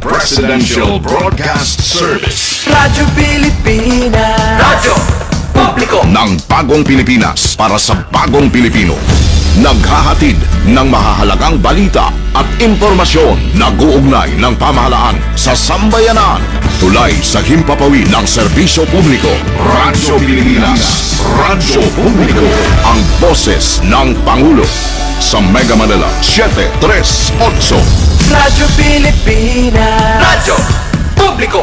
Presidential Broadcast Service. Radyo Pilipinas. Radyo Publiko ng bagong Pilipinas para sa bagong Pilipino. Naghahatid ng mahahalagang balita at impormasyon na guugnay ng pamahalaan sa sambayanan. Tulay sa himpapawid ng serbisyo publiko. Radyo Pilipinas. Radyo Publiko. Ang boses ng Pangulo. Sa Mega Manila, 738. Radyo Pilipinas. Radyo Publiko.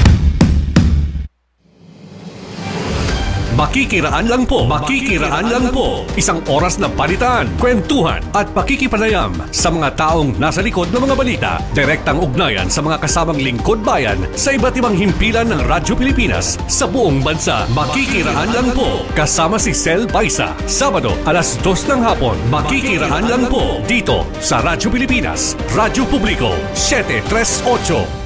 Makikiraan lang po. Makikiraan lang po. Isang oras na palitan, kwentuhan at pakikipanayam sa mga taong nasa likod ng mga balita. Direktang ugnayan sa mga kasamang lingkod bayan sa iba't ibang himpilan ng Radyo Pilipinas sa buong bansa. Makikiraan lang po. Kasama si Sel Baisa. Sabado, alas 2 ng hapon. Makikiraan lang po. Dito sa Radyo Pilipinas. Radyo Publiko, 738.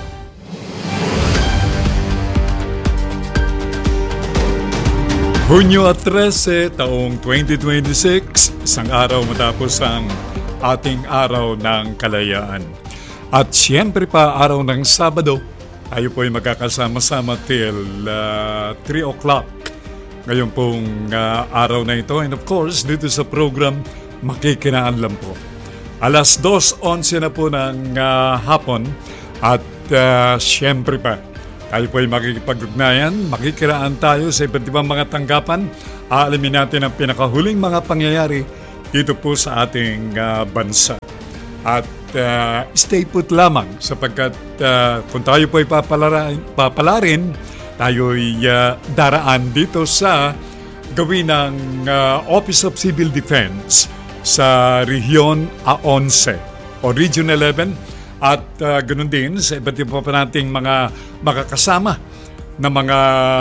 Hunyo 13, taong 2026, isang araw matapos ang ating araw ng kalayaan. At siyempre pa, araw ng Sabado, tayo po ay magkakasama-sama till 3 o'clock. Ngayon pong araw na ito. And of course, dito sa program, Makikiraan lang po. Alas 2:11 na po ng hapon at siyempre pa, tayo po ay makikipag-ugnayan, makikiraan tayo sa iba't ibang mga tanggapan. Aalamin natin ang pinakahuling mga pangyayari dito po sa ating bansa. At stay put lamang sapagkat kung tayo po ay papalarin, tayo ay daraan dito sa gawin ng Office of Civil Defense sa Region 11 o Region 11. At ganoon din sa iba't iba pa nating mga makakasama na mga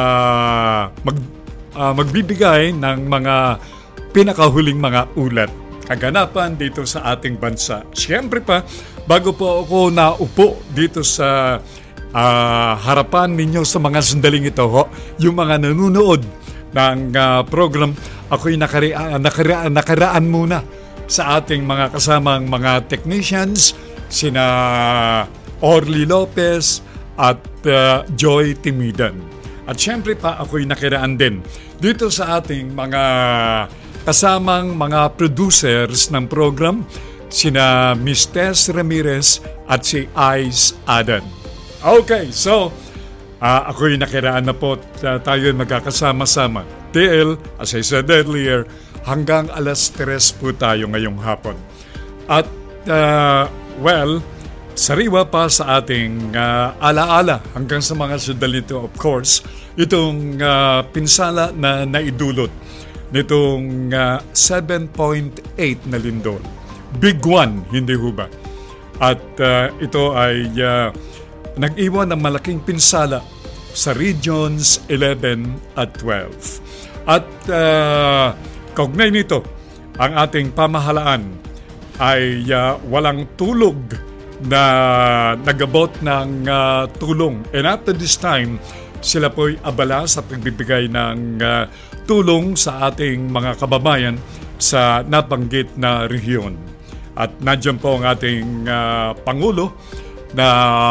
magbibigay ng mga pinakahuling mga ulat, kaganapan dito sa ating bansa. Siyempre pa, bago po ako naupo dito sa harapan ninyo sa mga sandaling ito, yung mga nanonood ng program, ako'y nakaraan muna sa ating mga kasamang mga technicians, sina Orly Lopez at Joy Timidan. At syempre pa ako'y nakiraan din dito sa ating mga kasamang mga producers ng program, sina Miss Tess Ramirez at si Ice Adan. Okay, so ako'y nakiraan na po at tayo'y magkakasama-sama. TL, as I said earlier, hanggang alas 3 po tayo ngayong hapon. At well, sariwa pa sa ating alaala hanggang sa mga sundalito, of course, itong pinsala na naidulot nitong 7.8 na lindol. Big one, hindi ho ba? At ito ay nag-iwan ng malaking pinsala sa Regions 11 at 12. At kaugnay nito, ang ating pamahalaan ay walang tulog na nagabot ng tulong. And at this time, sila po'y abala sa pagbibigay ng tulong sa ating mga kababayan sa nabanggit na rehiyon. At nandiyan po ang ating Pangulo na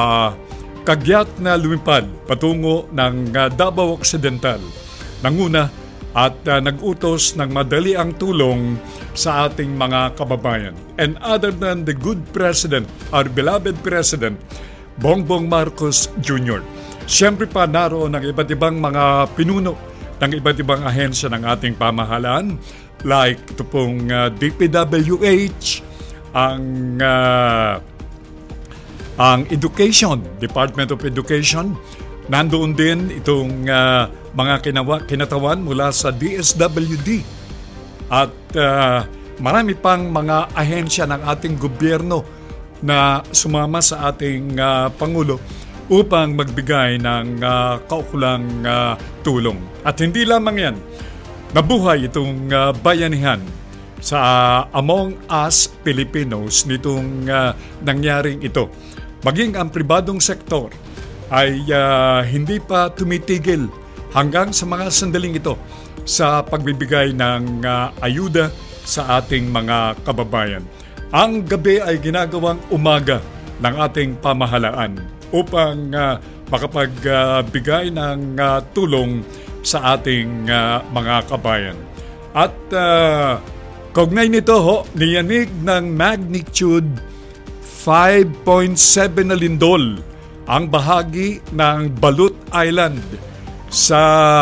kagyat na lumipad patungo ng Davao Occidental. Nanguna at nag-utos ng madaliang tulong sa ating mga kababayan. And other than the good President, our beloved President, Bongbong Marcos Jr., siyempre pa naroon ng iba't ibang mga pinuno ng iba't ibang ahensya ng ating pamahalaan, like ito pong DPWH, ang Education, Department of Education. Nandoon din itong mga kinatawan mula sa DSWD at marami pang mga ahensya ng ating gobyerno na sumama sa ating Pangulo upang magbigay ng kaukulang tulong. At hindi lamang yan, nabuhay itong bayanihan sa Among Us Filipinos nitong nangyaring ito. Maging ang pribadong sektor ay hindi pa tumitigil hanggang sa mga sandaling ito sa pagbibigay ng ayuda sa ating mga kababayan. Ang gabi ay ginagawang umaga ng ating pamahalaan upang makapagbigay ng tulong sa ating mga kabayan. At kaugnay nito niyanig ng magnitude 5.7 na lindol ang bahagi ng Balut Island sa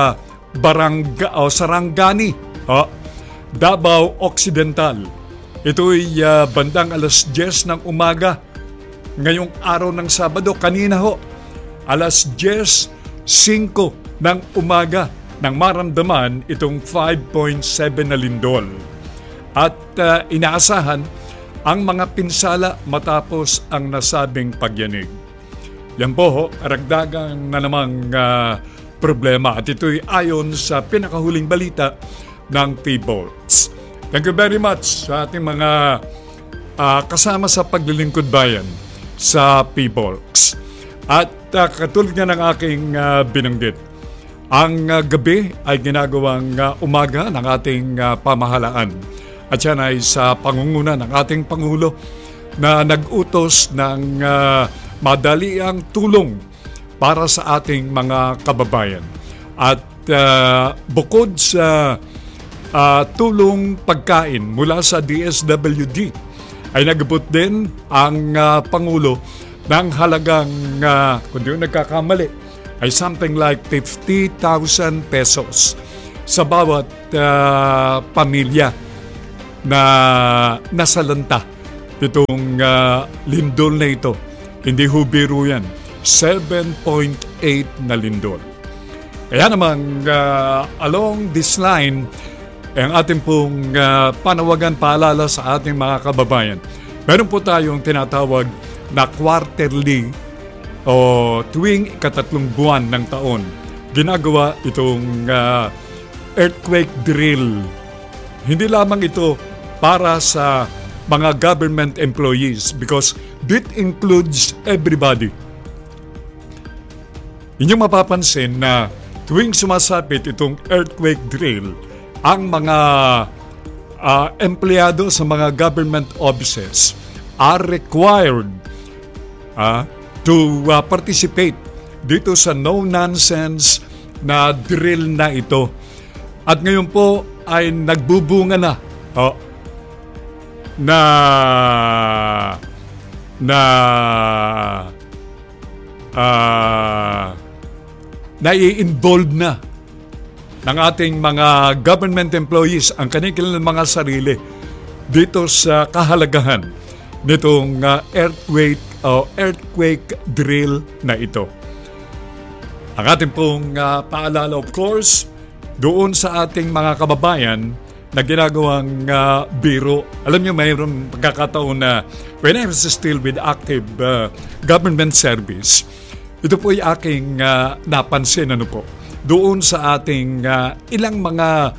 Sarangani, Davao Occidental. Ito'y bandang alas 10 ng umaga ngayong araw ng Sabado. Kanina alas 10:05 ng umaga nang maramdaman itong 5.7 na lindol. At inaasahan ang mga pinsala matapos ang nasabing pagyanig. Yan po ragdagang na namang problema at ito'y ayon sa pinakahuling balita ng PBOLTS. Thank you very much sa ating mga kasama sa paglilingkod bayan sa PBOLTS. At katulad nga ng aking binanggit, ang gabi ay ginagawang umaga ng ating pamahalaan. At yan ay sa pangunguna ng ating Pangulo na nag-utos ng madaliang tulong para sa ating mga kababayan. At bukod sa tulong pagkain mula sa DSWD, ay nagabot din ang Pangulo ng halagang, kung di ko nagkakamali, ay something like 50,000 pesos sa bawat pamilya na nasalanta itong lindol na ito. Hindi biro yan. 7.8 na lindol. Kaya naman, along this line, ang ating pong panawagan, paalala sa ating mga kababayan. Meron po tayong tinatawag na quarterly o tuwing ikatatlong buwan ng taon. Ginagawa itong earthquake drill. Hindi lamang ito para sa mga government employees because it includes everybody. Inyong mapapansin na tuwing sumasapit itong earthquake drill, ang mga empleyado sa mga government offices are required to participate dito sa no-nonsense na drill na ito. At ngayon po ay nagbubunga na nai-involve na ng ating mga government employees ang kanilang mga sarili dito sa kahalagahan nitong earthquake drill na ito. Ang ating pong paalala, of course, doon sa ating mga kababayan na ginagawang biro. Alam niyo, mayroong pagkakataon na when I was still with active government service, ito po ay aking napansin doon sa ating ilang mga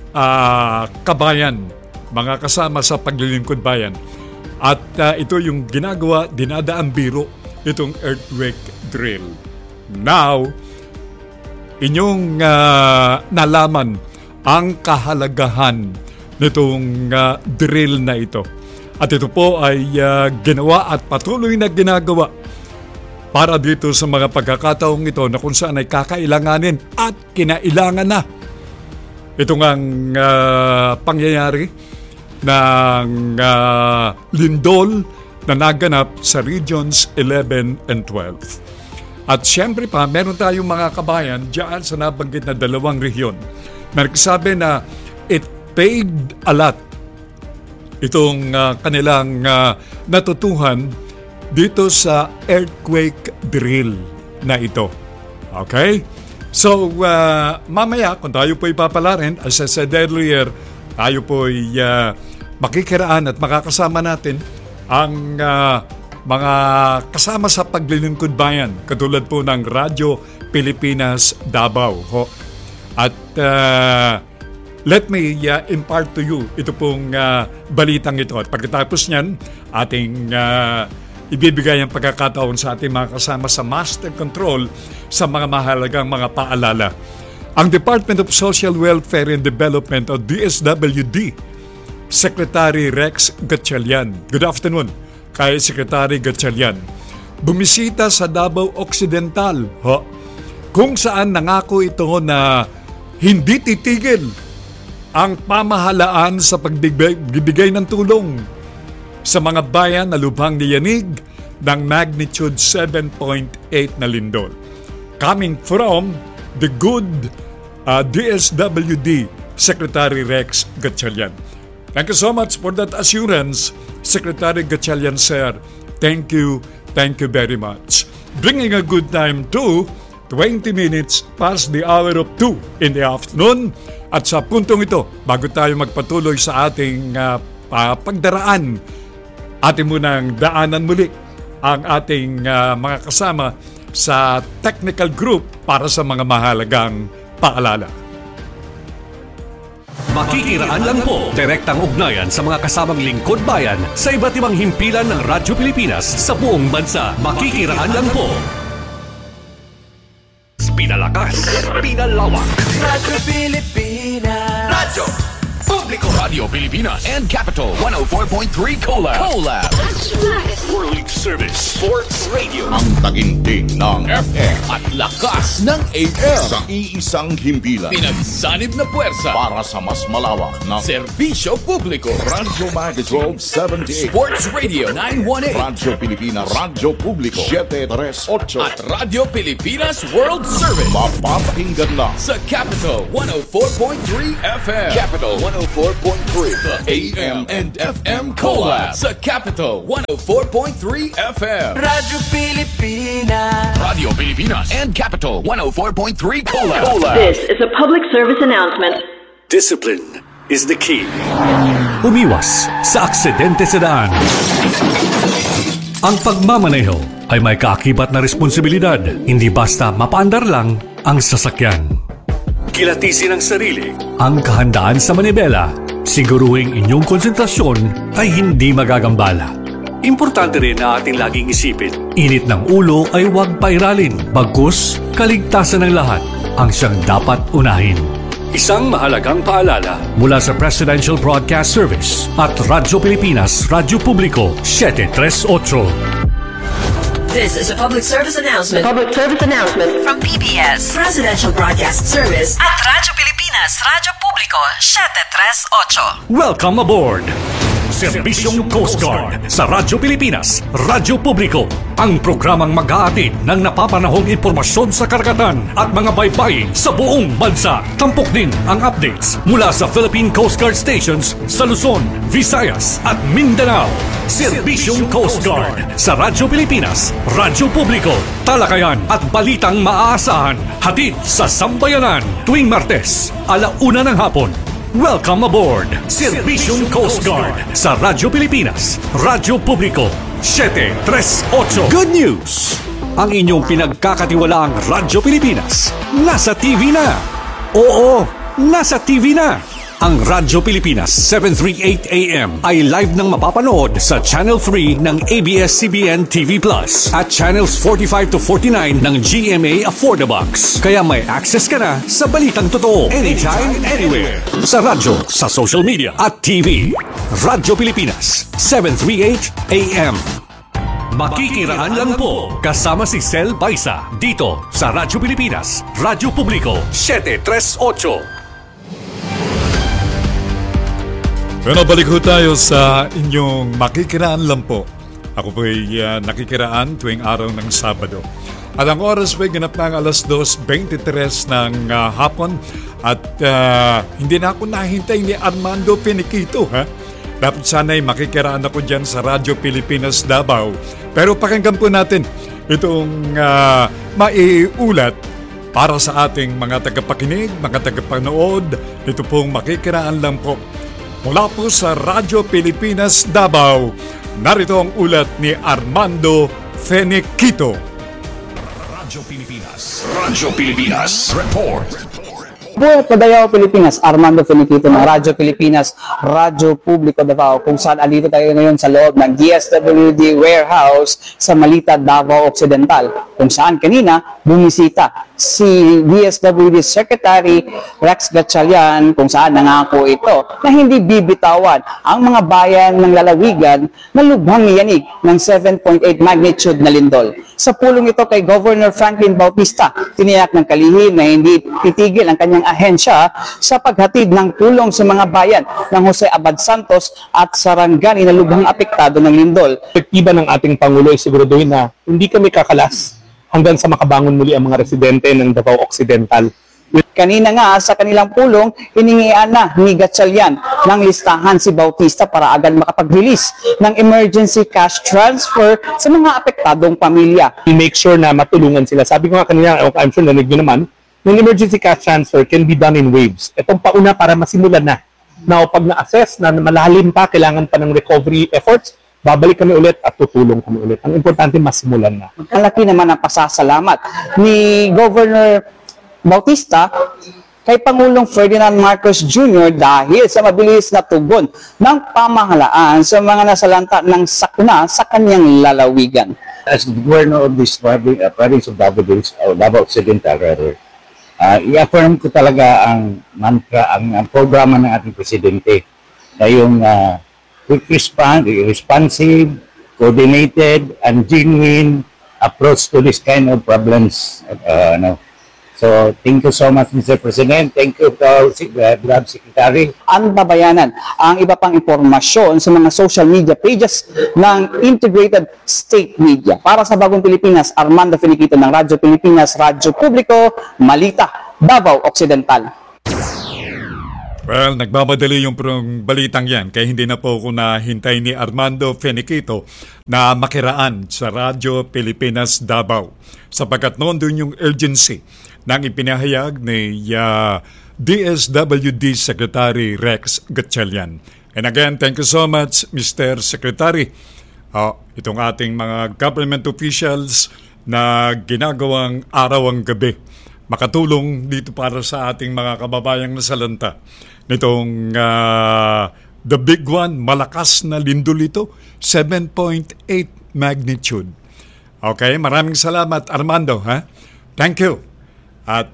kabayan, mga kasama sa paglilingkod bayan. At ito yung ginagawa, dinadaan biro, itong earthquake drill. Now, inyong nalaman ang kahalagahan nitong drill na ito. At ito po ay ginawa at patuloy na ginagawa para dito sa mga pagkakataong ito na kung saan ay kakailanganin at kinailangan na. Ito ngang pangyayari ng lindol na naganap sa Regions 11 and 12. At siyempre pa, meron tayong mga kabayan diyan sa nabanggit na dalawang rehiyon. Nagsabi na it paid a lot itong kanilang natutuhan dito sa earthquake drill na ito. Okay? So, mamaya, kung tayo po ipapalarin, as I said earlier, tayo po makikiraan at makakasama natin ang mga kasama sa paglilingkod bayan, katulad po ng Radyo Pilipinas Davao. At let me impart to you ito pong balitang ito. At pagkatapos niyan, ating ibibigay ang pagkakataon sa ating mga kasama sa Master Control sa mga mahalagang mga paalala. Ang Department of Social Welfare and Development o DSWD, Secretary Rex Gatchalian. Good afternoon kay Secretary Gatchalian. bumisita sa Davao Occidental, kung saan nangako ito na hindi titigil ang pamahalaan sa pagbibigay ng tulong sa mga bayan na lubhang niyanig ng magnitude 7.8 na lindol. Coming from the good DSWD Secretary Rex Gatchalian. Thank you so much for that assurance, Secretary Gatchalian, sir. Thank you very much. Bringing a good time to 20 minutes past the hour of 2 in the afternoon. At sa puntong ito, bago tayo magpatuloy sa ating pagdaraan, atin munang daanan muli ang ating mga kasama sa technical group para sa mga mahalagang paalala. Makikiraan lang po, direktang ugnayan sa mga kasamang lingkod bayan sa iba't ibang himpilan ng Radyo Pilipinas sa buong bansa. Makikiraan lang po. Pinalakas, pinalawak. Radyo Pilipinas. Radyo Publiko. Radio Pilipinas and Capital 104.3 Collab. World Service Sports Radio. Ang taginting ng FM At lakas ng AM. sa iisang himpilan Pinagsanib na puwersa. para sa mas malawak na Serbisyo publiko. Radyo Magazine 78. Sports Radio 918. Radyo Pilipinas, Radyo Publiko 738. At Radio Pilipinas World Service. Mapapakinggan na Sa Capital 104.3 FM. Capital 104.3. The AM and FM Collab. Sa Capital 104.3 FM. Radyo Pilipinas. Radio Pilipinas and Capital 104.3 Collab. This is a public service announcement. Discipline is the key. Umiwas sa aksidente sa daan. Ang pagmamaneho ay may kaakibat na responsibilidad. Hindi basta mapaandar lang ang sasakyan. Kilatisin ang sarili, ang kahandaan sa manibela. Siguruhing inyong konsentrasyon ay hindi magagambala. Importante rin na ating laging isipin, init ng ulo ay huwag pairalin. Bagkus, kaligtasan ng lahat ang siyang dapat unahin. Isang mahalagang paalala mula sa Presidential Broadcast Service at Radyo Pilipinas, Radyo Publiko 738. This is a public service announcement Public service announcement. from PBS, Presidential Broadcast Service at Radyo Pilipinas, Radyo Publiko 738. Welcome aboard! Serbisyong Coast Guard sa Radyo Pilipinas, Radyo Publiko. Ang programang mag-aatid ng napapanahong impormasyon sa karagatan at mga baybayin sa buong bansa. Tampok din ang updates mula sa Philippine Coast Guard stations sa Luzon, Visayas at Mindanao. Serbisyong Coast Guard sa Radyo Pilipinas, Radyo Publiko. Talakayan at balitang maaasahan. Hatid sa Sambayanan tuwing Martes, 1:00 ng hapon. Welcome aboard! Serbisyong Coast Guard sa Radyo Pilipinas, Radyo Publiko 738. Good news! Ang inyong pinagkakatiwalaang Radyo Pilipinas nasa TV na. Oo, nasa TV na. Ang Radyo Pilipinas 738 AM ay live nang mapapanood sa Channel 3 ng ABS-CBN TV Plus at Channels 45 to 49 ng GMA Affordabox. Kaya may access ka na sa balitang totoo anytime, anywhere. Sa radyo, sa social media at TV. Radyo Pilipinas 738 AM. Makikiraan lang po kasama si Sel Baisa dito sa Radyo Pilipinas, Radyo Publiko 738. Pero balik ho tayo sa inyong makikiraan lang po. Ako po ay nakikiraan tuwing araw ng Sabado. At ang oras po ay ganap ng 2:23 ng hapon. At hindi na ako nahintay ni Armando Finiquito, ha? Dapat sana'y makikiraan ako dyan sa Radyo Pilipinas Davao. Pero pakinggan po natin itong maiulat para sa ating mga tagapakinig, mga tagapanood. Ito pong makikiraan lang po. Mula po sa Radyo Pilipinas Davao, narito ang ulat ni Armando Finiquito. Radyo Pilipinas Report. Buhay Padayaw Pilipinas, Armando Finiquito ng Radyo Pilipinas, Radyo Publiko Davao, kung saan alito tayo ngayon sa loob ng DSWD warehouse sa Malita, Davao Occidental. kung saan kanina bumisita si DSWD Secretary Rex Gatchalian, kung saan nangako ito na hindi bibitawan ang mga bayan ng lalawigan na lubhang niyanig ng 7.8 magnitude na lindol. Sa pulong ito kay Governor Franklin Bautista, tiniyak ng kalihim na hindi titigil ang kanyang ahensya sa paghatid ng tulong sa mga bayan ng Jose Abad Santos at Sarangani na lubhang apektado ng lindol. Perspektiba ng ating Pangulo ay siguraduhin na hindi kami kakalas hanggang sa makabangon muli ang mga residente ng Davao Occidental. Kanina nga sa kanilang pulong, hiningian na ni Gatchalian ng listahan si Bautista para agad makapag-release ng emergency cash transfer sa mga apektadong pamilya. We make sure na matulungan sila. Sabi ko nga kanina, I'm sure narinig nyo naman, yung emergency cash transfer can be done in waves. Itong pauna para masimulan na. Now, pag na-assess na malalim pa, kailangan pa ng recovery efforts, babalik kami ulit at tutulong kami ulit. Ang importante, masimulan na. Malaki naman ang pasasalamat ni Governor Bautista kay Pangulong Ferdinand Marcos Jr. dahil sa mabilis na tugon ng pamahalaan sa mga nasalanta ng sakuna sa kanyang lalawigan. As governor of this province of Davao Occidental, i-affirm ko talaga ang mantra, ang programa ng ating presidente na yung quick response, responsive, coordinated, and genuine approach to this kind of problems. So, thank you so much, Mr. President. Thank you to our Beloved Secretary. Antabayanan ang iba pang impormasyon sa mga social media pages ng Integrated State Media. Para sa Bagong Pilipinas, Armando Finiquito ng Radyo Pilipinas, Radyo Publiko, Malita, Davao Occidental. Well, nagmamadali yung balitang yan, kaya hindi na po ako nahintay ni Armando Finiquito na makiraan sa Radyo Pilipinas Davao. Sapagkat noon doon yung urgency nang ipinahayag ni DSWD Secretary Rex Gatchalian. And again, thank you so much, Mr. Secretary. Itong ating mga government officials na ginagawang araw ang gabi, makatulong dito para sa ating mga kababayang nasalanta. Nitong the big one, malakas na lindol ito, 7.8 magnitude. Okay, maraming salamat Armando. Thank you. At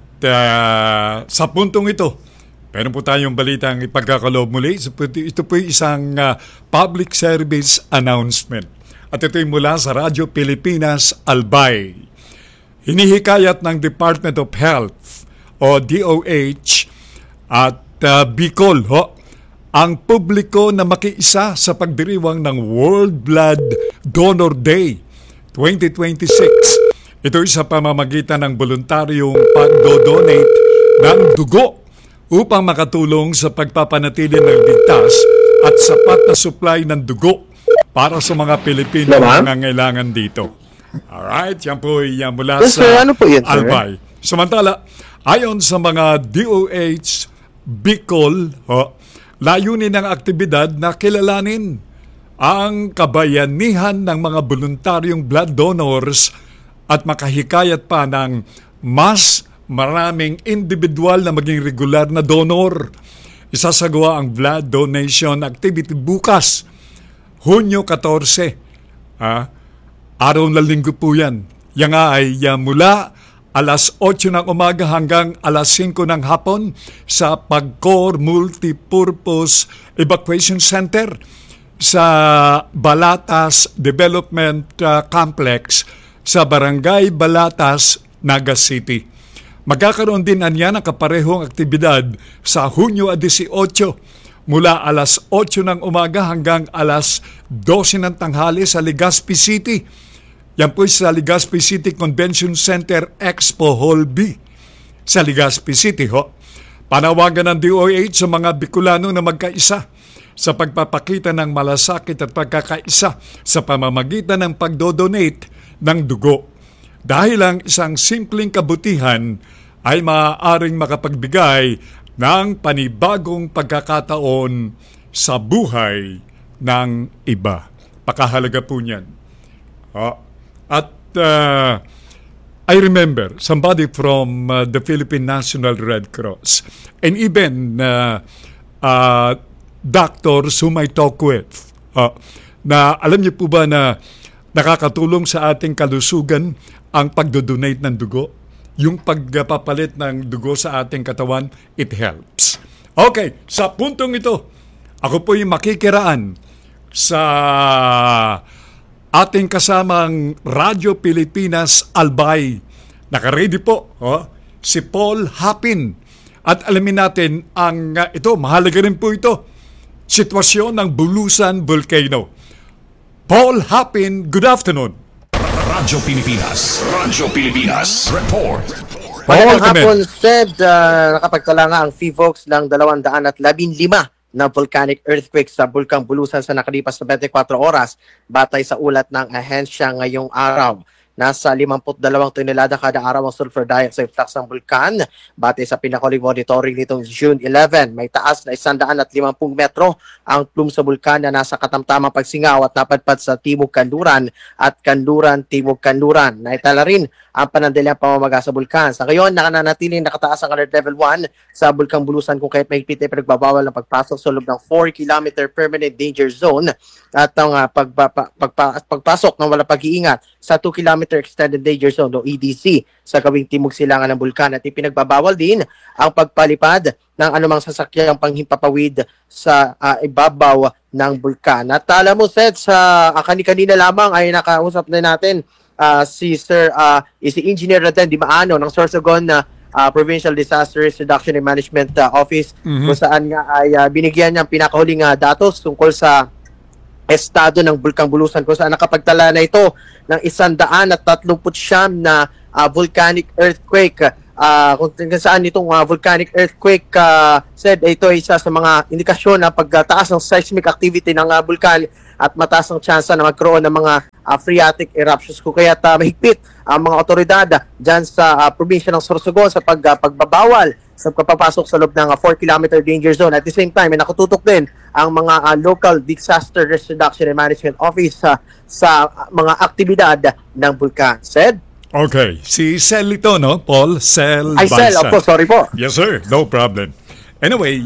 sa puntong ito, meron po tayong balitang ipagkakaloob muli. Ito po isang public service announcement. At ito'y mula sa Radyo Pilipinas Albay. Hinihikayat ng Department of Health o DOH at Bicol ang publiko na makiisa sa pagdiriwang ng World Blood Donor Day 2026. Ito ay sa pamamagitan ng voluntaryong pagdodonate ng dugo upang makatulong sa pagpapanatili ng ligtas at sapat na supply ng dugo para sa mga Pilipino na nangangailangan dito. Alright, yan po ay mula sa Albay. Samantala, ayon sa mga DOH Bicol, layunin ng aktibidad na kilalanin ang kabayanihan ng mga voluntaryong blood donors at makahikayat pa ng mas maraming individual na maging regular na donor. Isasagawa ang blood donation activity bukas, Hunyo 14. Araw na linggo po yan. Yan nga ay mula alas 8 ng umaga hanggang alas 5 ng hapon sa Pagcor Multipurpose Evacuation Center sa Balatas Development Complex sa Barangay Balatas, Naga City. Magkakaroon din anya ng kaparehong aktibidad sa Hunyo 18 mula alas 8 ng umaga hanggang alas 12 ng tanghali sa Legazpi City. Yan po sa Legazpi City Convention Center Expo Hall B sa Legazpi City. Panawagan ng DOH sa mga Bicolano na magkaisa sa pagpapakita ng malasakit at pagkakaisa sa pamamagitan ng pagdodonate ng dugo. Dahil ang isang simpleng kabutihan ay maaaring makapagbigay ng panibagong pagkakataon sa buhay ng iba. Pakahalaga po niyan. I remember somebody from the Philippine National Red Cross and even doctors whom I talk with na alam niyo po ba na nakakatulong sa ating kalusugan ang pagdodonate ng dugo, yung pagpapalit ng dugo sa ating katawan, it helps. Okay, sa puntong ito, ako po yung makikiraan sa ating kasamang Radyo Pilipinas Albay. Nakaready po si Paul Hapin. At alamin natin ang ito, mahalaga rin po ito, sitwasyon ng Bulusan Volcano. Paul Hapin, good afternoon. Radyo Pilipinas Report. Magandang hapon, Sed. Nakapagtala nga ang PHIVOLCS ng 215 na volcanic earthquake sa Bulkang Bulusan sa nakalipas na 24 oras batay sa ulat ng ahensya ngayong araw. Nasa 52 tonelada kada araw ang sulfur dioxide flux ng bulkan. Batay sa pinakahuling monitoring nitong June 11, may taas na 150 metro ang plume sa bulkan na nasa katamtamang pagsingaw at napadpad sa Timog Kanluran at Kanluran-Timog Kanluran. Naitala rin ang panandaliang pamamaga sa bulkan. Sa ngayon, nananatiling nakataas ang alert level 1 sa Bulkang Bulusan kung kahit mahigpit ay pinagbabawal ng pagpasok sa loob ng 4-kilometer permanent danger zone at ang pagpasok ng walang pag-iingat sa 2-kilometer extended danger zone o EDC sa gawing timog silangan ng bulkan at ipinagbabawal din ang pagpalipad ng anumang sasakyang panghimpapawid sa ibabaw ng bulkan. At alam mo, Seth, sa kanina lamang ay nakausap na natin si Engineer Raden Dimaano ng Sorsogon Provincial Disaster Risk Reduction and Management Office kung saan nga ay binigyan niya ang pinakahuling datos tungkol sa estado ng Bulkang Bulusan kung saan nakapagtala na ito ng 139 na volcanic earthquake. Kung saan itong volcanic earthquake said ito ay isa sa mga indikasyon na pagtaas ng seismic activity ng bulkan at mataas ang tsansa na magkaroon ng mga phreatic eruptions. Kung kaya't mahigpit ang mga otoridad dyan sa probinsya ng Sorsogon sa pagbabawal sa pagpapasok sa loob ng 4-kilometer danger zone. At the same time, nakatutok din ang mga local disaster risk reduction and management office sa mga aktibidad ng bulkan. Said? Okay, si Sel ito, no? Paul Sel Ay, Sel, Balsa. of course, sorry po. Yes, sir. No problem. Anyway,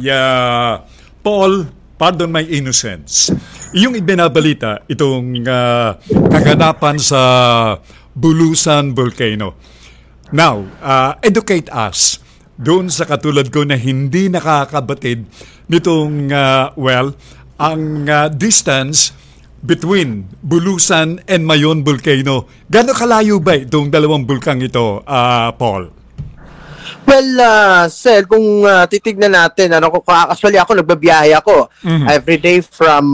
Paul, pardon my innocence. Yung ibinabalita, itong kaganapan sa Bulusan Volcano. Now, educate us doon sa katulad ko na hindi nakakabatid nitong, ang distance between Bulusan and Mayon Volcano. Gano'ng kalayo ba itong dalawang bulkang ito, Paul? Well, Sel, kung titignan natin, actually ako nagbabiyahe ako every day from,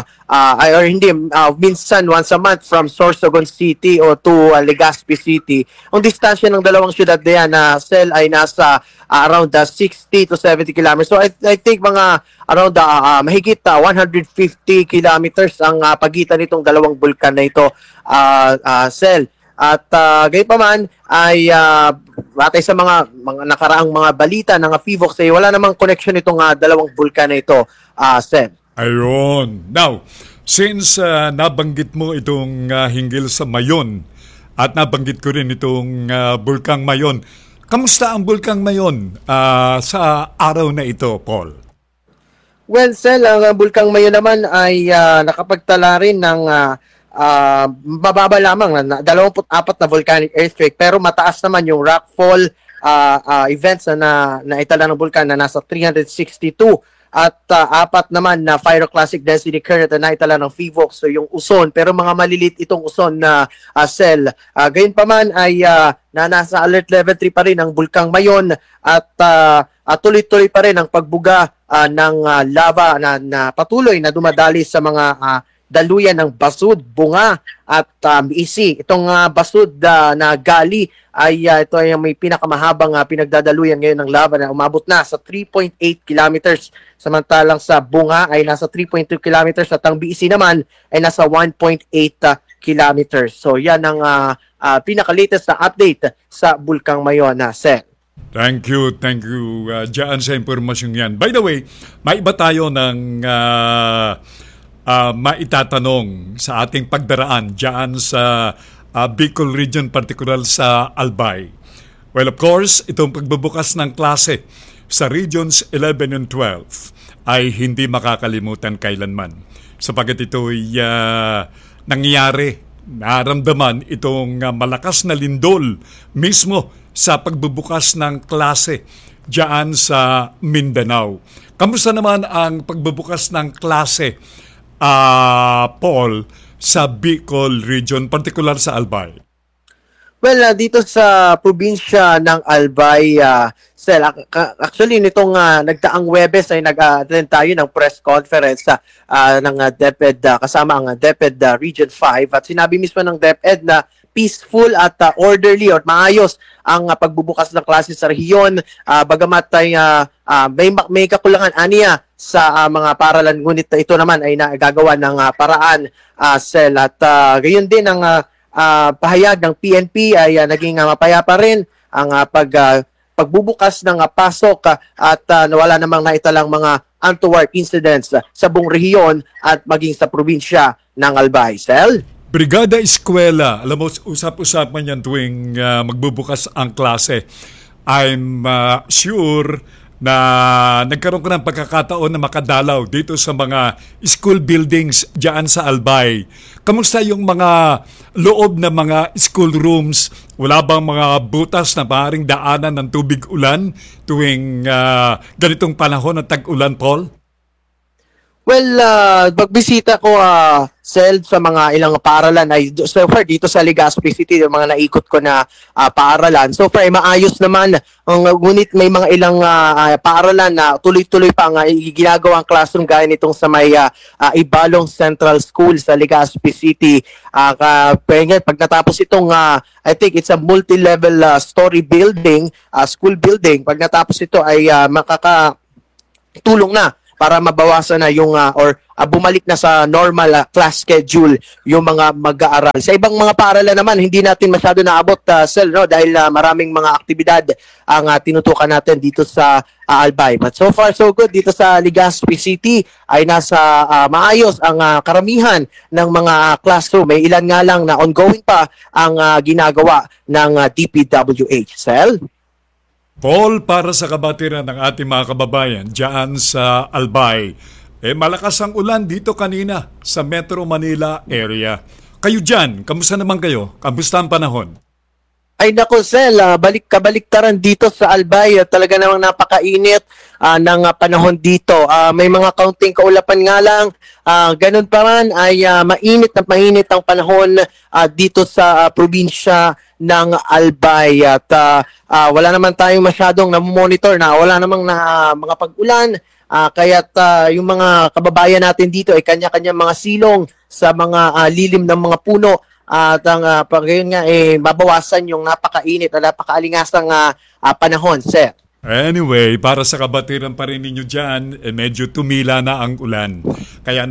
minsan once a month from Sorsogon City o to Legazpi City. Ang distansya ng dalawang syudad na yan, Sel, ay nasa around 60 to 70 kilometers. So I think mga around mahigit 150 kilometers ang pagitan nitong dalawang bulkan na ito, Sel. At gayon pa man ay batay sa mga nakaraang mga balita ng PHIVOLCS ay wala namang connection itong dalawang bulkan na ito, Seb. Ayun. Now, since nabanggit mo itong hinggil sa Mayon at nabanggit ko rin itong Bulkang Mayon, kamusta ang Bulkang Mayon sa araw na ito, Paul? Well, Sel, ang Bulkang Mayon naman ay nakapagtala rin ng mababa lamang na 24 na volcanic earthquake pero mataas naman yung rockfall events na naitala ng bulkan na nasa 362 at apat naman na pyroclastic density current na naitala ng PHIVOLCS, so yung uson, pero mga malilit itong uson na cell. Gayon pa man ay nasa alert level 3 pa rin ang Bulkang Mayon at tuloy-tuloy pa rin ang pagbuga ng lava na patuloy na dumadali sa mga daluyan ng Basud, Bunga at Isi. Itong Basud na gali ay ito ay may pinakamahabang pinagdadaluyan ngayon ng lava na umabot na sa 3.8 kilometers. Samantalang sa Bunga ay nasa 3.2 kilometers at ang Isi naman ay nasa 1.8 kilometers. So yan ang pinaka-latest na update sa Bulkang Mayon, Seth. Thank you dyan sa impormasyon yan. By the way, may iba tayo ng maitatanong sa ating pagdaraan dyan sa Bicol Region, particular sa Albay. Well, of course, itong pagbubukas ng klase sa Regions 11 and 12 ay hindi makakalimutan kailanman. Sapagat ito ay nangyayari naramdaman itong malakas na lindol mismo sa pagbubukas ng klase diyan sa Mindanao. Kamusta naman ang pagbubukas ng klase, Paul, sa Bicol region, partikular sa Albay? Well, dito sa probinsya ng Albay, actually nitong nagdaang Webes ay nag-attend tayo ng press conference ng DepEd kasama ang DepEd Region 5 at sinabi mismo ng DepEd na peaceful at orderly or maayos ang pagbubukas ng klase sa rehiyon, bagamat ay may kakulangan aniya sa mga paralan, ngunit ito naman ay nagagawa ng paraan, Sel, at gayon din ang pahayag ng PNP ay naging mapayapa rin ang pagbubukas ng pasok at wala namang naitalang mga untoward incidents sa buong rehiyon at maging sa probinsya ng Albay. Sel? Brigada Eskwela, alam mo, usap-usapan yan tuwing magbubukas ang klase. I'm sure na nagkaroon ko ng pagkakataon na makadalaw dito sa mga school buildings dyan sa Albay. Kamusta yung mga loob na mga school rooms? Wala bang mga butas na maaaring daanan ng tubig ulan tuwing ganitong panahon ng tag-ulan, Paul? Well, magbisita ko Sel, sa mga ilang paaralan ay so far dito sa Legazpi City, yung mga naikot ko na paaralan. So far ay maayos naman, ngunit may mga ilang paaralan na tuloy-tuloy pa ang ginagawang classroom gaya nitong sa may Ibalong Central School sa Legazpi City. Pag natapos itong I think it's a multi-level story building, school building, pag natapos ito ay makakatulong na para mabawasan na yung or bumalik na sa normal class schedule yung mga mag-aaral. Sa ibang mga paaralan naman, hindi natin masyado naabot, Sel, no? Dahil maraming mga aktibidad ang tinutukan natin dito sa Albay. But so far, so good. Dito sa Legazpi City ay nasa maayos ang karamihan ng mga classroom. May ilan nga lang na ongoing pa ang ginagawa ng DPWH. Sel? Paul, para sa kabatiran ng ating mga kababayan dyan sa Albay, malakas ang ulan dito kanina sa Metro Manila area. Kayo dyan, kamusta naman kayo? Kamusta ang panahon? Ay nako, Sel, kabaliktaran dito sa Albay. Talaga namang napakainit ng panahon dito. May mga kaunting kaulapan nga lang. Ganun pa man ay mainit ang panahon dito sa probinsya ng Albay. At wala naman tayong masyadong namonitor na wala namang mga pag-ulan. Kaya't yung mga kababayan natin dito ay kanya-kanya mga silong sa mga lilim ng mga puno. At ang pagkayon nga mabawasan yung napakainit at napakaalingasang panahon, sir. Anyway, para sa kabatiran pa rin ninyo dyan, medyo tumila na ang ulan. Kaya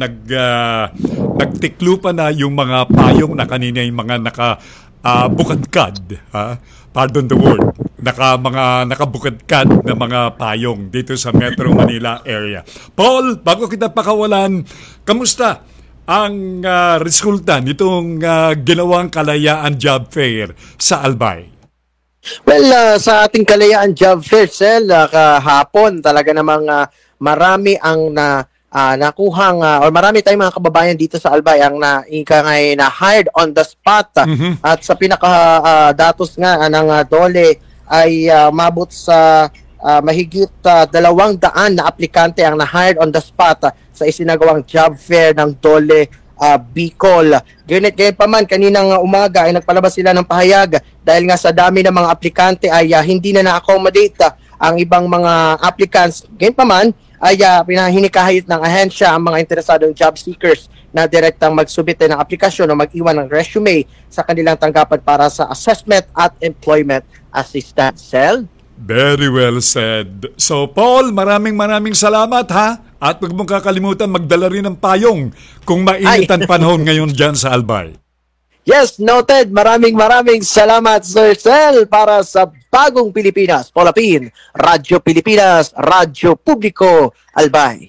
nagtiklo pa na yung mga payong na kanina yung mga nakabukadkad. Pardon the word. Mga nakabukadkad na mga payong dito sa Metro Manila area. Paul, bago kita pakawalan, kamusta ang resulta nitong ginawang Kalayaan Job Fair sa Albay? Well, sa ating Kalayaan Job Fair, Sel, kahapon talaga namang marami ang nakuhang or marami tayong mga kababayan dito sa Albay ang na-hired on the spot. At sa pinaka-datos nga ng DOLE ay mabot sa mahigit 200 na aplikante ang na-hired on the spot sa isinagawang job fair ng DOLE Bicol. Ganyan pa man, kaninang umaga ay nagpalabas sila ng pahayag dahil nga sa dami ng mga aplikante ay hindi na na-accommodate ang ibang mga applicants. Ganyan pa man ay pinahinikahit ng ahensya ang mga interesadong job seekers na direktang magsubite ng aplikasyon o mag-iwan ng resume sa kanilang tanggapan para sa assessment at employment assistance. Sel? Very well said. So Paul, maraming salamat ha. At huwag mong kakalimutan magdala rin ng payong kung mainit ang panahon ngayon dyan sa Albay. Yes, noted. Maraming salamat, Sir Sel, para sa Bagong Pilipinas, Polapin, Radyo Pilipinas, Radyo Publiko, Albay.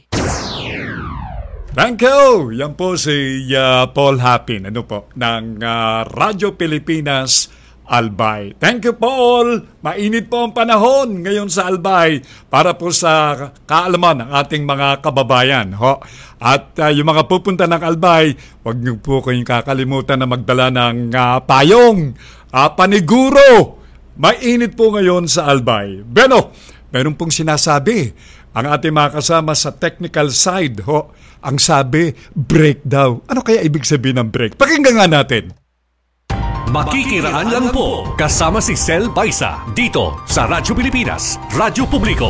Thank you! Yan po si Paul Hapin, ng Radyo Pilipinas, Albay. Thank you, Paul. Mainit po ang panahon ngayon sa Albay para po sa kaalaman ng ating mga kababayan. Ho? At yung mga pupunta ng Albay, huwag niyo po kayong kakalimutan na magdala ng payong, paniguro. Mainit po ngayon sa Albay. Beno, meron pong sinasabi ang ating mga kasama sa technical side. Ho? Ang sabi, break daw. Ano kaya ibig sabihin ng break? Pakinggan nga natin. Makikiraan lang po kasama si Sel Baisa dito sa Radyo Pilipinas, Radyo Publiko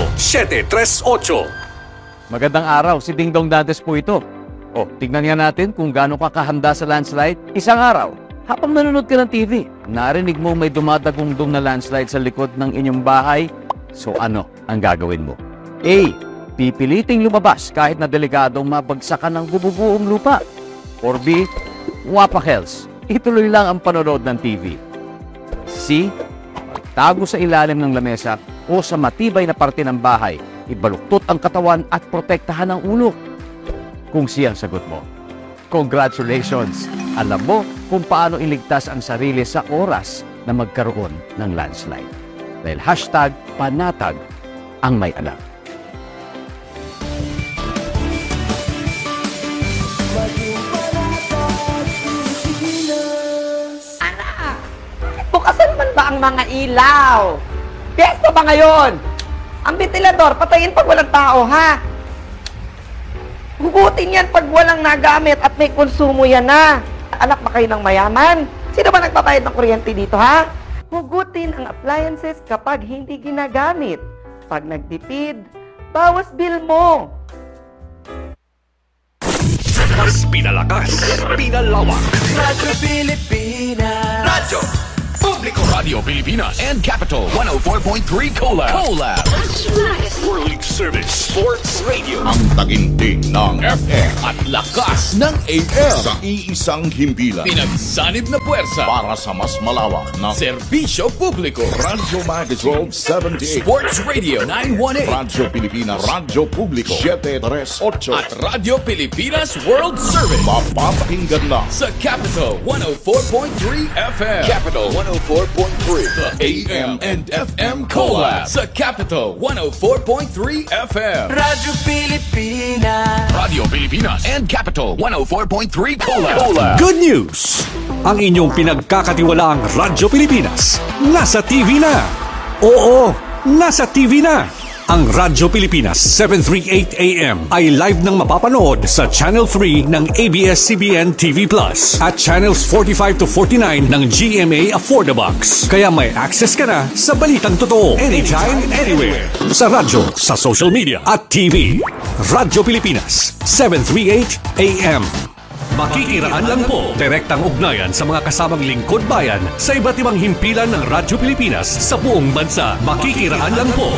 738. Magandang araw, si Dingdong Dantes po ito. Tignan nga natin kung gaano ka kahanda sa landslide. Isang araw, habang nanonood ka ng TV, narinig mo may dumadagong-dong na landslide sa likod ng inyong bahay. So ano ang gagawin mo? A. Pipiliting lumabas kahit na delikadong mabagsakan ng bububuong lupa. Or B. Wapakels. Ituloy lang ang panonood ng TV. C. Tago sa ilalim ng lamesa o sa matibay na parte ng bahay. Ibaluktot ang katawan at protektahan ang ulo. Kung C ang sagot mo, congratulations! Alam mo kung paano iligtas ang sarili sa oras na magkaroon ng landslide. Dahil #panatag ang may alam. Bukasan man ba ang mga ilaw? Piyesta ba ngayon? Ang ventilador, patayin pag walang tao, ha? Hugutin yan pag walang nagamit at may konsumo yan na. Anak ba kayo ng mayaman? Sino ba nagpapayad ng kuryente dito, ha? Hugutin ang appliances kapag hindi ginagamit. Pag nagtipid, bawas bill mo. Mas pinalakas, pinalawak. Radyo Pilipinas. Radyo Publiko. Radio Pilipinas and Capital 104.3 Collab. World Service Sports Radio. Ang taginting ng FM at lakas ng AM. Sa iisang himpilan. Pinagsanib na puwersa Para sa mas malawak na serbisyo publiko. Radyo Magazine 1278. Sports Radio 918. Radyo Pilipinas, Radyo Publiko 738. At Radio Pilipinas World Service. Mapapakinggan na Sa Capital 104.3 FM. Capital 104.3. The AM and FM Collab. Sa Capital 104.3 FM. Radyo Pilipinas. Radio Pilipinas and Capital 104.3 Collab. Good news! Ang inyong pinagkakatiwalaang Radyo Pilipinas nasa TV na. Oo, nasa TV na. Ang Radyo Pilipinas 738 AM ay live nang mapapanood sa Channel 3 ng ABS-CBN TV Plus at Channels 45 to 49 ng GMA Affordabox. Kaya may access ka na sa balitang totoo anytime, anywhere. Sa radyo, sa social media at TV. Radyo Pilipinas 738 AM. Makikiraan lang po. Direktang ugnayan sa mga kasamang lingkod bayan sa iba't ibang himpilan ng Radyo Pilipinas sa buong bansa. Makikiraan lang po.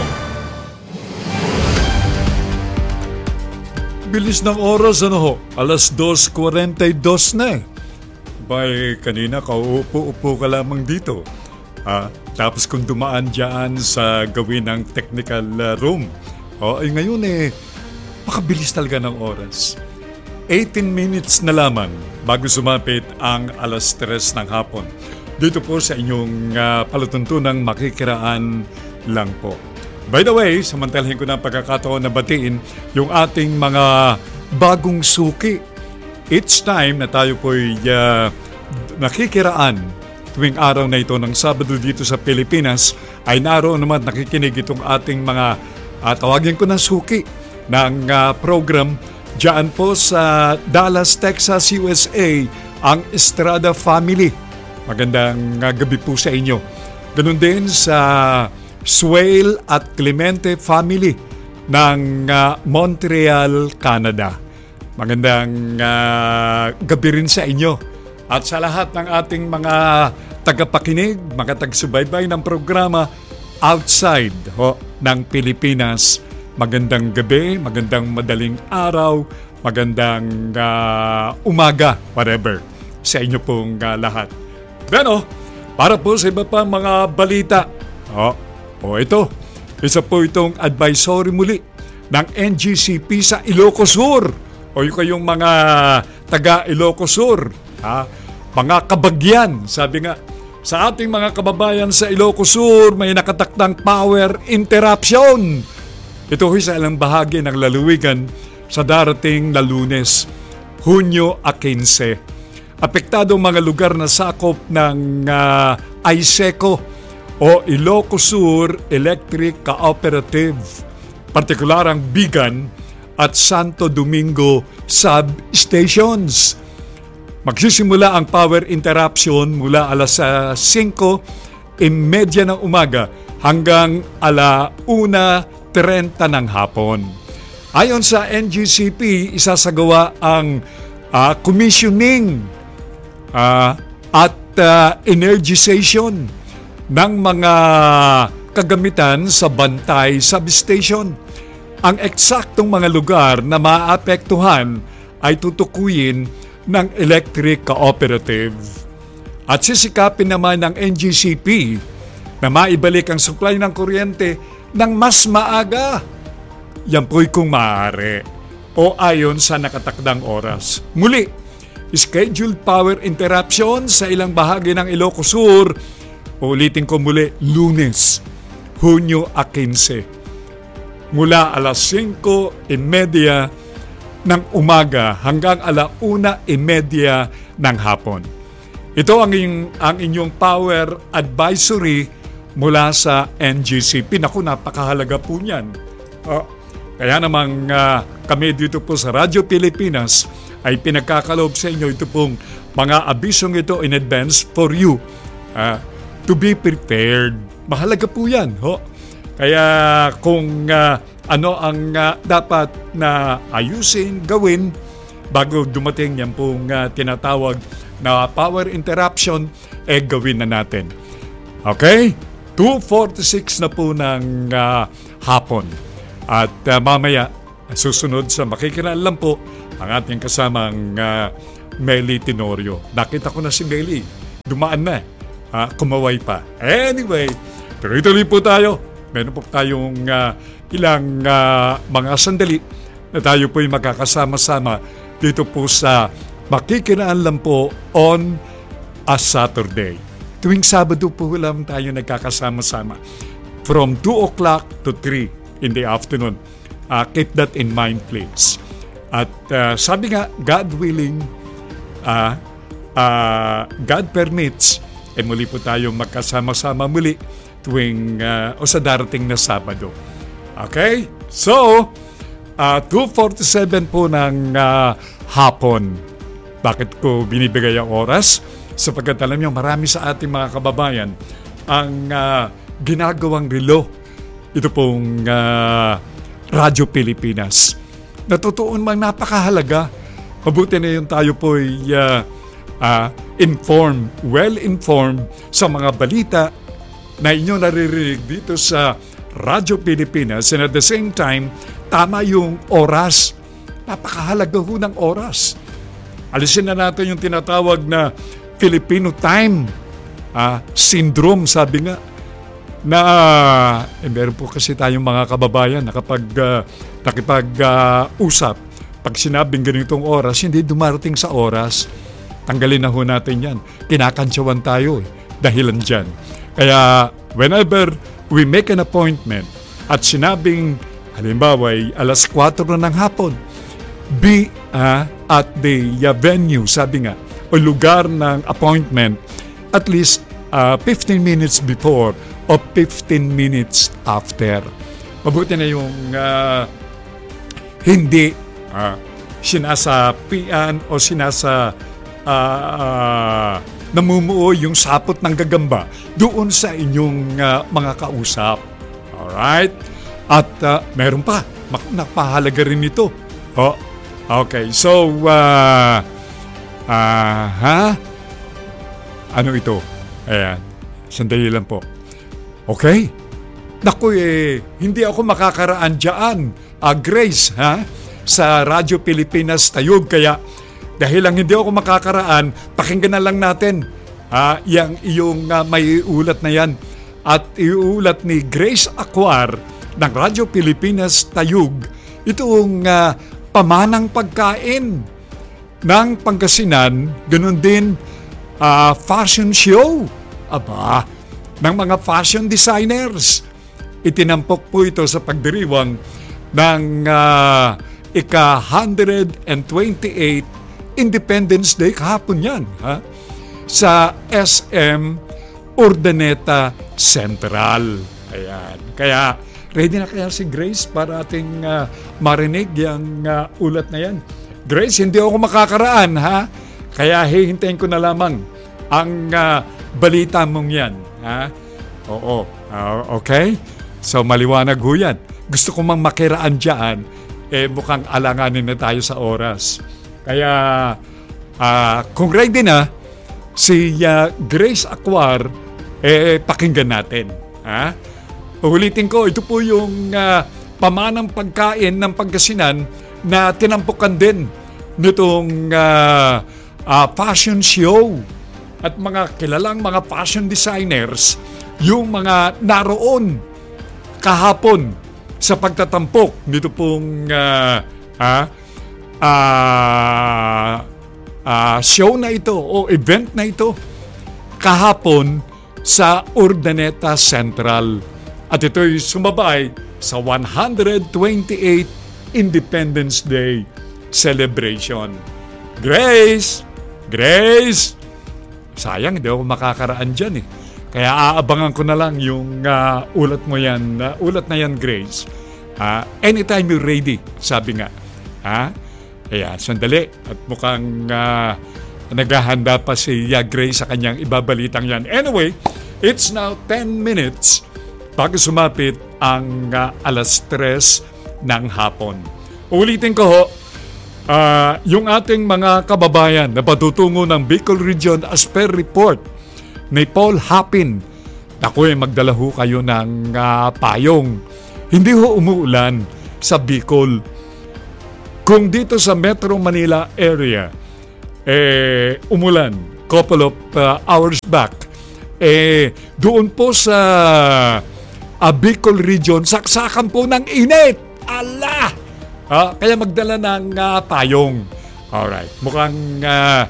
Bilis ng oras, ano ho? 2:42 na eh. Bay, kanina kauupo-upo ka lamang dito. Tapos kung dumaan dyan sa gawin ng technical room. Ngayon makabilis talaga ng oras. 18 minutes na lamang bago sumapit ang 3:00 ng hapon. Dito po sa inyong palatuntunang makikiraan lang po. By the way, samantalahin ko na pagkakataon na batiin yung ating mga bagong suki. Each time na tayo po'y nakikiraan tuwing araw na ito ng Sabado dito sa Pilipinas, ay naroon naman nakikinig itong ating mga tawagin ko na suki ng program diyan po sa Dallas, Texas, USA, ang Estrada Family. Magandang gabi po sa inyo. Ganun din sa Swale at Clemente Family ng Montreal, Canada. Magandang gabi rin sa inyo. At sa lahat ng ating mga tagapakinig, mga tagsubaybay ng programa outside ng Pilipinas, magandang gabi, magandang madaling araw, magandang umaga, whatever, sa inyo pong lahat. Beno, para po sa iba pang mga balita, ito, isa po itong advisory muli ng NGCP sa Ilocos Sur. O yung kayong mga taga Ilocos Sur, mga kabagyan, sabi nga sa ating mga kababayan sa Ilocos Sur, may nakatakdang power interruption. Ito ay sa ilang bahagi ng lalawigan sa darating na Lunes, Hunyo 15. Apektado ang mga lugar na sakop ng ISECO o Ilocos Sur Electric Cooperative, partikular ang Bigan at Santo Domingo substations. Magsisimula ang power interruption mula alas 5:30 ng umaga hanggang 1:30 ng hapon. Ayon sa NGCP, isasagawa ang commissioning at energization ng mga kagamitan sa Bantay Substation. Ang eksaktong mga lugar na maapektuhan ay tutukuyin ng Electric Cooperative. At sisikapin naman ng NGCP na maibalik ang supply ng kuryente ng mas maaga. Yan po'y kung maaari o ayon sa nakatakdang oras. Muli, scheduled power interruption sa ilang bahagi ng Ilocos Sur. Ulitin ko muli, Lunes, Hunyo 15. Mula alas 5:30 ng umaga hanggang 1:30 ng hapon. Ito ang inyong power advisory mula sa NGCP. Naku, napakahalaga po niyan. Kaya namang kami dito po sa Radyo Pilipinas ay pinagkakaloob sa inyo ito pong mga abisong ito in advance for you to be prepared. Mahalaga po yan. Kaya kung ano ang dapat na ayusin, gawin bago dumating yan pong tinatawag na power interruption, gawin na natin. Okay? 2:46 na po ng hapon. At mamaya, susunod sa makikinaalam po ang ating kasamang Meli Tenorio. Nakita ko na si Meli. Dumaan na. Kumaway pa. Anyway, tuloy-tuloy po tayo. Meron po tayong ilang mga sandali na tayo po'y magkakasama-sama dito po sa Makikinaalam po on a Saturday. Tuwing Sabado po lang tayo nagkakasama-sama from 2 o'clock to 3 in the afternoon. Keep that in mind, please. At sabi nga, God willing, God permits, muli po tayong magkasama-sama muli tuwing o sa darating na Sabado. Okay? So, 2:47 po ng hapon. Bakit ko binibigay ang oras? Sapagkat alam niyo, marami sa ating mga kababayan ang ginagawang relo. Ito pong Radyo Pilipinas. Natutuon mang napakahalaga. Mabuti na yun tayo po'y informed, well-informed sa mga balita na inyo naririnig dito sa Radyo Pilipinas, and at the same time, tama yung oras. Napakahalaga ho ng oras. Alisin na natin yung tinatawag na Filipino time syndrome, sabi nga, na meron po kasi tayong mga kababayan na kapag nakipag-usap, pag sinabing ganitong oras, hindi dumarating sa oras, tanggalin na ho natin yan. Kinakantsawan tayo dahilan dyan. Kaya whenever we make an appointment at sinabing halimbawa ay alas 4 na ng hapon, be at the venue, sabi nga, o lugar ng appointment at least 15 minutes before o 15 minutes after. Mabuti na yung hindi sinasapian o namumuo yung sapot ng gagamba doon sa inyong mga kausap. Alright? At meron pa, napahalaga rin ito. Okay, so ano ito? Ayan, sandali lang po. Okay? Naku hindi ako makakaraan dyan, Grace, sa Radyo Pilipinas Tayog. Kaya dahil lang hindi ako makakaraan, pakinggan na lang natin yung iyong may ulat na yan. At iulat ni Grace Acuar ng Radyo Pilipinas Tayog itong pamanang pagkain ng Pangasinan, ganun din fashion show ng mga fashion designers. Itinampok po ito sa pagdiriwang ng ika-128 Independence Day, kahapon yan, sa SM Urdaneta Central. Ayan. Kaya, ready na kaya si Grace para ating marinig yung ulat na yan? Grace, hindi ako makakaraan, ha? Kaya hihintayin ko na lamang ang balita mong yan, ha? Oo. Okay? So, maliwanag ho yan. Gusto ko mang makiraan dyan, mukhang alanganin na tayo sa oras. Kaya, kung ready na, si Grace Acuar, pakinggan natin. Ha? Ulitin ko, ito po yung pamanang pagkain ng Pangasinan na tinampukan din nitong fashion show at mga kilalang mga fashion designers, yung mga naroon kahapon sa pagtatampok nito pong show na ito o event na ito kahapon sa Urdaneta Central. At ito'y sumabay sa 128 Independence Day celebration. Grace! Sayang, hindi ako makakaraan dyan eh. Kaya aabangan ko na lang yung ulat mo yan. Ulat na yan, Grace. Anytime you're ready, sabi nga. Kaya sandali. At mukhang naghahanda pa si Grace sa kanyang ibabalitang yan. Anyway, it's now 10 minutes bago sumapit ang alas 3 ng hapon. Ulitin ko ho, yung ating mga kababayan na patutungo ng Bicol Region as per report ni Paul Hapin. Naku, magdala ho kayo ng payong. Hindi ho umuulan sa Bicol. Kung dito sa Metro Manila area, umulan couple of hours back, doon po sa Bicol Region, saksakan po ng init. Allah! Kaya magdala ng payong. Alright. Mukhang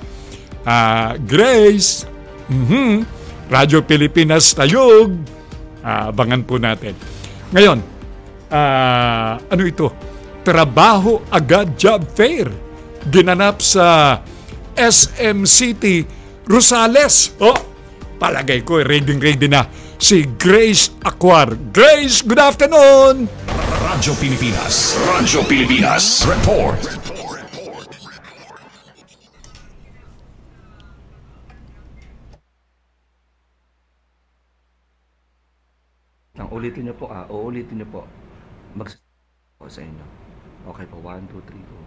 Grace, Radyo Pilipinas Tayog, abangan po natin. Ngayon, ano ito? Trabaho Agad Job Fair. Ginanap sa SM City, Rosales. Palagay ko, ready na si Grace Acuar. Grace, good afternoon! Radyo Pilipinas Report. Ulitin niyo po, uulitin niyo po. Magsasabi sa inyo. Okay po, 1, 2, 3, go.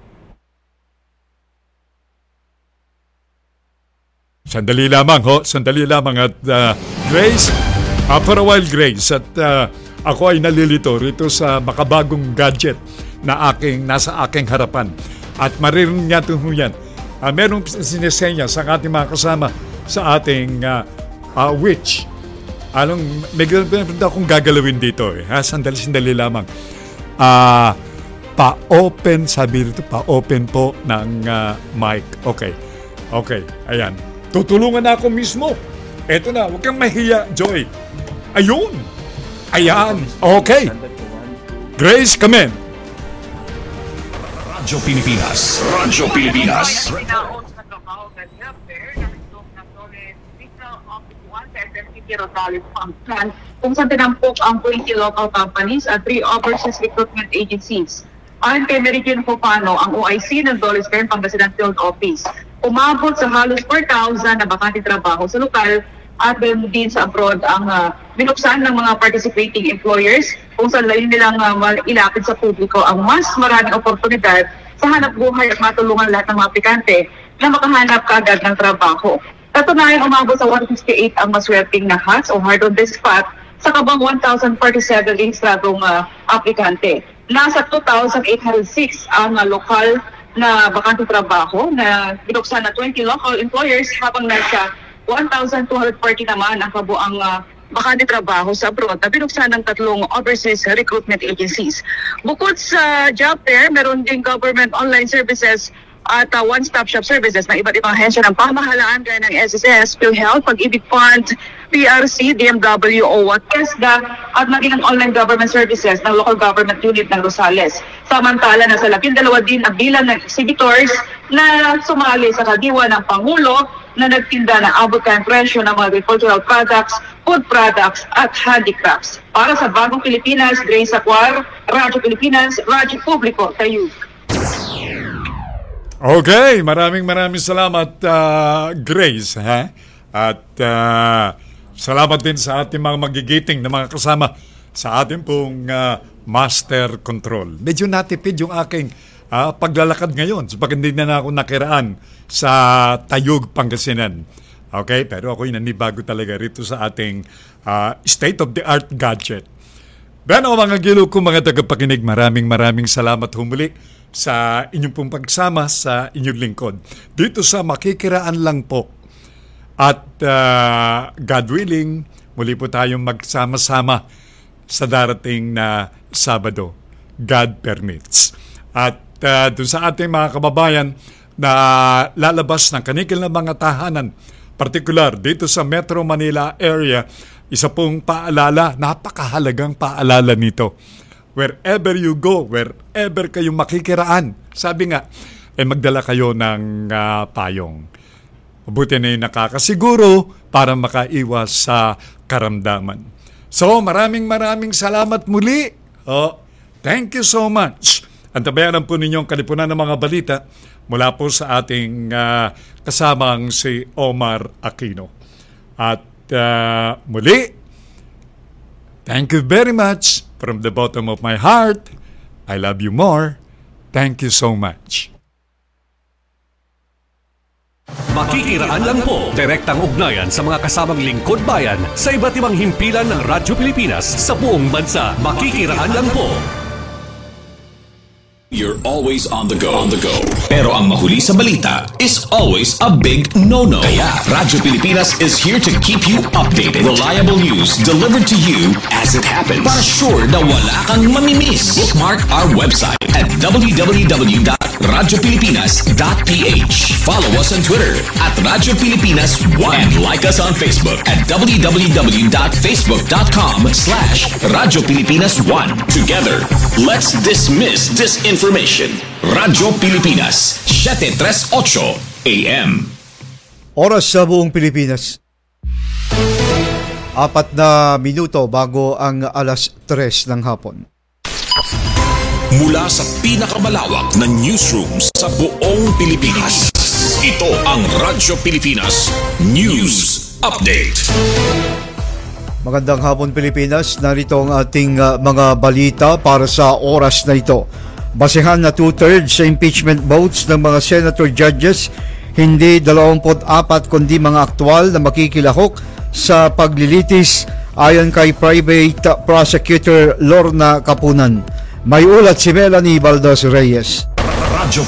Sandali lamang at Grace, for a while Grace, at ako ay nalilito rito sa makabagong gadget na nasa aking harapan. At maririnig natin ho yan. Merong sinesenya sa ating mga kasama sa ating which may ganda akong gagalawin dito Sandali lamang. Pa-open, sabi dito, pa-open po ng mic. Okay, ayan. Tutulungan na ako mismo. Eto na, huwag kang mahiya, Joy. Ayun! Ayan, okay. Grace, come in. Radyo Pilipinas kung saan tinampok ang 20 local companies at 3 overseas recruitment agencies. Ayon kay Meridian Fofano, ang OIC ng Dolores Kern Pangasinan Field Office, umabot sa halos 4,000 na bakante trabaho sa lokal at din sa abroad ang binuksan ng mga participating employers kung saan layo nilang ilapit sa publiko ang mas maraming oportunidad sa hanap buhay at matulungan lahat ng mga aplikante na makahanap kaagad ng trabaho. Katunayan, umabot sa 158 ang maswerteng na hats o hard on the spot sa kabang 1,047 rehistradong aplikante. Nasa 2,806 ang lokal na bakante trabaho na binuksan na 20 local employers habang nasa 1,240 naman ang kabuang bakante trabaho sa abroad na binuksan ng 3 overseas recruitment agencies. Bukod sa job fair, meron din government online services at one-stop shop services ng iba't ibang ahensya ng pamahalaan gaya ng SSS, PhilHealth, Pag-ibig Fund, PRC, DMW, OWA, TESDA, at maging ang online government services ng local government unit ng Rosales. Samantala, nasa 12 din ang bilang ng exhibitors na sumali sa kadiwa ng Pangulo na nagtinda ng abot-kayang presyo ng mga agricultural products, food products at handicrafts. Para sa Bagong Pilipinas, Grace Acuar, Radyo Pilipinas, Radyo Publiko, Tayo. Okay, maraming salamat Grace. Ha? At salamat din sa ating mga magigiting na mga kasama sa ating pong master control. Medyo natipid yung aking paglalakad ngayon sapagkat hindi na ako nakiraan sa Tayug, Pangasinan. Okay, pero ako'y nanibago talaga rito sa ating state-of-the-art gadget. Beno mga gilo ko mga tagapakinig, maraming salamat humuli sa inyong pong pagsama sa inyong lingkod. Dito sa Makikiraan Lang po. At God willing, muli po tayong magsama-sama sa darating na Sabado. God permits. At doon sa ating mga kababayan na lalabas ng kanikil na mga tahanan, partikular dito sa Metro Manila area, isa pong paalala, napakahalagang paalala nito. Wherever you go, wherever kayo makikiraan, sabi nga, magdala kayo ng payong. Mabuti na yung nakakasiguro para makaiwas sa karamdaman. So, maraming salamat muli. Thank you so much. Antabayanan po ninyong kalipunan ng mga balita mula po sa ating kasamang si Omar Aquino. At muli, thank you very much from the bottom of my heart. I love you more. Thank you so much. Makikiraan lang po, direktang ugnayan sa mga kasamang lingkod bayan sa iba't ibang himpilan ng Radyo Pilipinas sa buong bansa. Makikiraan lang po. You're always on the go. Pero ang mahuli sa balita is always a big no-no. Kaya Radyo Pilipinas is here to keep you updated. Reliable news delivered to you as it happens. Para sure na wala kang mamimiss. Bookmark our website at www.radiopilipinas.ph. Follow us on Twitter at Radyo Pilipinas 1 and like us on Facebook at www.facebook.com/Radyo Pilipinas 1. Together, let's dismiss disinformation. Radyo Pilipinas, 738 AM. Oras sa buong Pilipinas. 4 na minuto bago ang alas 3 ng hapon. Mula sa pinakamalawak na newsroom sa buong Pilipinas, ito ang Radyo Pilipinas News Update. Magandang hapon Pilipinas, narito ang ating mga balita para sa oras na ito. Basehan na 2/3 sa impeachment votes ng mga senator judges, hindi 24 kundi mga aktwal na makikilahok sa paglilitis ayon kay Private Prosecutor Lorna Kapunan. May ulat si Melanie Baldos Reyes. Radyo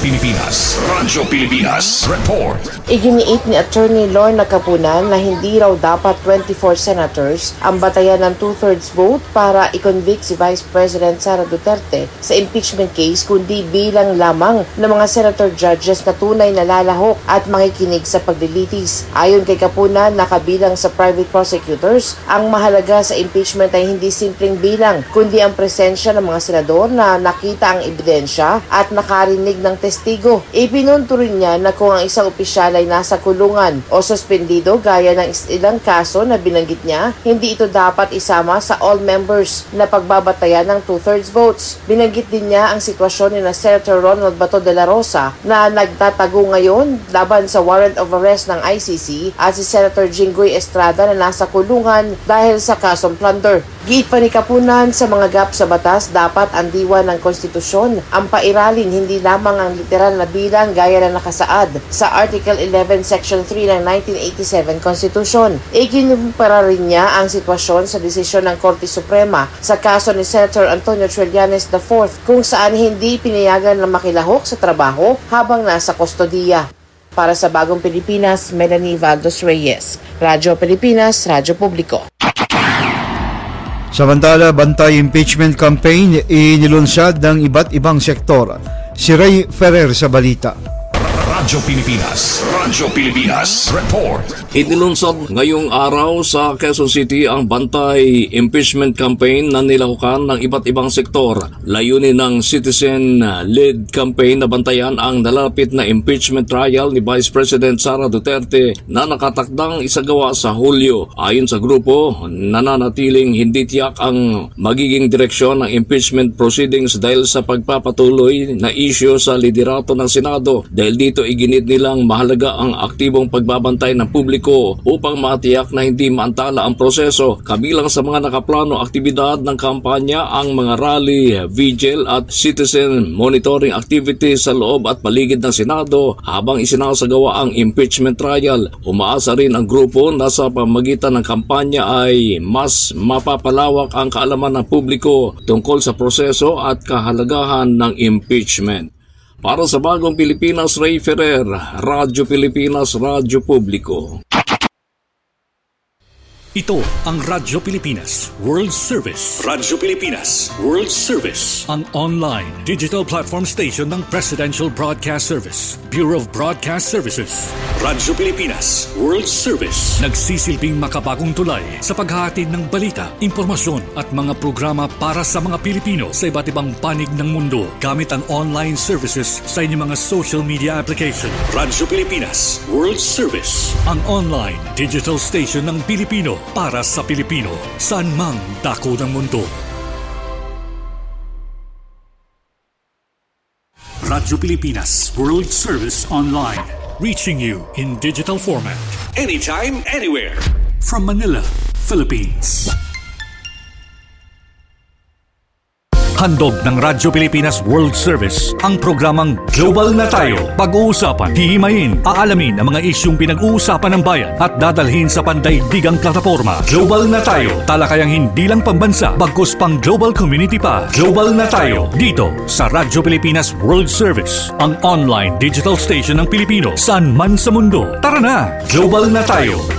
Pilipinas Report. Iginiit ni Attorney Lorna Kapunan na hindi raw dapat 24 senators ang batayan ng 2/3 vote para i-convict si Vice President Sara Duterte sa impeachment case, kundi bilang lamang ng mga senator judges na tunay na lalahok at makikinig sa paglilitis. Ayon kay Kapunan, nakabilang sa private prosecutors, ang mahalaga sa impeachment ay hindi simpleng bilang, kundi ang presensya ng mga senador na nakita ang ebidensya at nakarinig ng testigo. Ipinunto rin niya na kung ang isang opisyal ay nasa kulungan o suspendido gaya ng ilang kaso na binanggit niya, hindi ito dapat isama sa all members na pagbabatayan ng 2/3 votes. Binanggit din niya ang sitwasyon ni na Senator Ronald Bato de la Rosa na nagtatago ngayon laban sa warrant of arrest ng ICC at si Senator Jinggoy Estrada na nasa kulungan dahil sa kasong plunder. Giit pa ni Kapunan, sa mga gap sa batas, dapat ang diwa ng konstitusyon ang pairalin, hindi lamang ang literal na bilang gaya na nakasaad sa Article 11 Section 3 ng 1987 Constitution. Ikinumpara rin niya ang sitwasyon sa desisyon ng Korte Suprema sa kaso ni Senator Antonio Trillanes IV kung saan hindi pinayagan na makilahok sa trabaho habang nasa kustodiya. Para sa Bagong Pilipinas, Melanie Valdos Reyes, Radyo Pilipinas, Radyo Publiko. Samantala, bantay impeachment campaign inilunsad ng iba't ibang sektor. Si Ray Ferrer sa balita. Radyo Pilipinas. Radyo Pilipinas. Report. Inilunsad ngayong araw sa Quezon City ang bantay impeachment campaign na nilahukan ng iba't ibang sektor. Layunin ng citizen-led campaign na bantayan ang nalalapit na impeachment trial ni Vice President Sara Duterte na nakatakdang isagawa sa Hulyo. Ayon sa grupo, nananatiling hindi tiyak ang magiging direksyon ng impeachment proceedings dahil sa pagpapatuloy na isyu sa liderato ng Senado. Dahil dito iginit nilang mahalaga ang aktibong pagbabantay ng publiko upang matiyak na hindi maantala ang proseso. Kabilang sa mga nakaplano aktibidad ng kampanya ang mga rally, vigil at citizen monitoring activities sa loob at paligid ng Senado habang isinasagawa ang impeachment trial. Umaasa rin ang grupo na sa pamagitan ng kampanya ay mas mapapalawak ang kaalaman ng publiko tungkol sa proseso at kahalagahan ng impeachment. Para sa Bagong Pilipinas, Ray Ferrer, Radyo Pilipinas, Radyo Publiko. Ito ang Radyo Pilipinas World Service. Radyo Pilipinas World Service, ang online digital platform station ng Presidential Broadcast Service, Bureau of Broadcast Services. Radyo Pilipinas World Service, nagsisilbing makabagong tulay sa paghahatid ng balita, impormasyon at mga programa para sa mga Pilipino sa iba't ibang panig ng mundo gamit ang online services sa inyong mga social media application. Radyo Pilipinas World Service, ang online digital station ng Pilipino para sa Pilipino, saan mang dako ng mundo. Radyo Pilipinas World Service Online, reaching you in digital format, anytime, anywhere, from Manila, Philippines. Handog ng Radyo Pilipinas World Service ang programang Global na Tayo. Pag-uusapan, hihimayin, aalamin ang mga isyung pinag-uusapan ng bayan at dadalhin sa pandaigdigang plataforma. Global na Tayo, talakayang hindi lang pambansa, bagkus pang global community pa. Global na Tayo, dito sa Radyo Pilipinas World Service, ang online digital station ng Pilipino saan man sa mundo. Tara na! Global na Tayo,